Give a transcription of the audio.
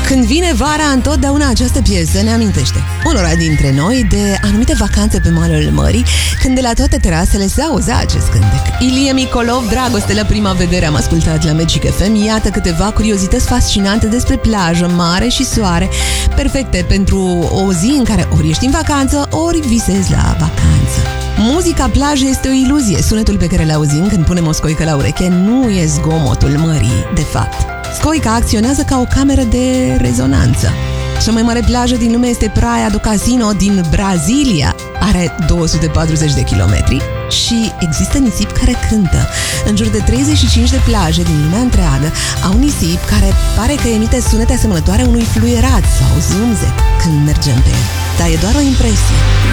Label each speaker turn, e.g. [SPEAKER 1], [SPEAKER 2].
[SPEAKER 1] Când vine vara, întotdeauna această piesă ne amintește unora dintre noi de anumite vacanțe pe malul mării, când de la toate terasele se auzea acest cântec. Ilie Micolov, Dragoste la prima vedere, am ascultat la Magic FM. Iată câteva curiozități fascinante despre plajă, mare și soare, perfecte pentru o zi în care ori ești în vacanță, ori visezi la vacanță. Muzica plajă este o iluzie. Sunetul pe care îl auzim când punem o scoică la ureche nu e zgomotul mării, de fapt. Scoica acționează ca o cameră de rezonanță. Cea mai mare plajă din lume este Praia do Cassino din Brazilia. Are 240 de kilometri și există nisip care cântă. În jur de 35 de plaje din lumea întreagă au nisip care pare că emite sunete asemănătoare unui fluierat sau zumzet când mergem pe el. Dar e doar o impresie.